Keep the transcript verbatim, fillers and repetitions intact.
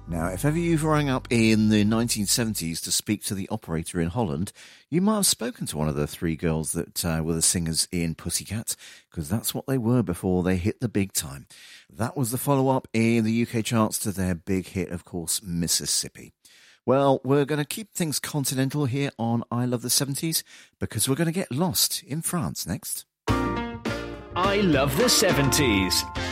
Now, if ever you've rang up in the nineteen seventies to speak to the operator in Holland, you might have spoken to one of the three girls that uh, were the singers in Pussycat, because that's what they were before they hit the big time. That was the follow-up in the U K charts to their big hit, of course, Mississippi. Well, we're going to keep things continental here on I Love the seventies, because we're going to get lost in France next. I Love the seventies